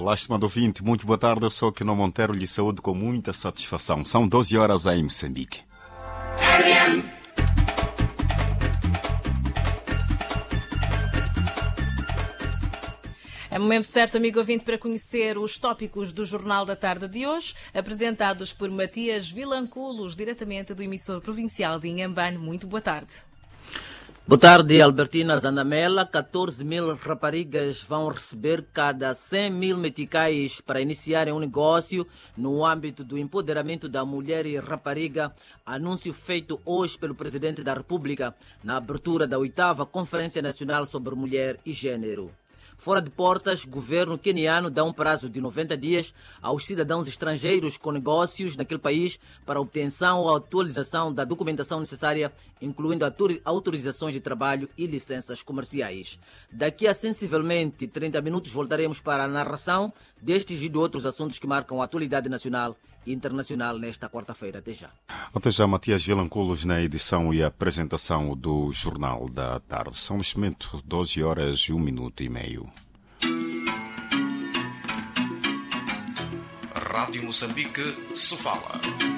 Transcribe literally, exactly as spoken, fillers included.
Olá, estimado ouvinte, muito boa tarde. Eu sou Quino Monteiro, lhe saúdo com muita satisfação. São doze horas em Moçambique. É momento certo, amigo ouvinte, para conhecer os tópicos do Jornal da Tarde de hoje, apresentados por Matias Vilanculos, diretamente do emissor provincial de Inhambane. Muito boa tarde. Boa tarde, Albertina Zanamela. catorze mil raparigas vão receber cada cem mil meticais para iniciarem um negócio no âmbito do empoderamento da mulher e rapariga. Anúncio feito hoje pelo Presidente da República na abertura da oitava Conferência Nacional sobre Mulher e Gênero. Fora de portas, o governo queniano dá um prazo de noventa dias aos cidadãos estrangeiros com negócios naquele país para obtenção ou atualização da documentação necessária, incluindo autorizações de trabalho e licenças comerciais. Daqui a sensivelmente trinta minutos voltaremos para a narração destes e de outros assuntos que marcam a atualidade nacional e internacional nesta quarta-feira. Até já. Até já, Matias Vilanculos na edição e apresentação do Jornal da Tarde. São neste momento doze horas e um minuto e meio. Rádio Moçambique, Sofala.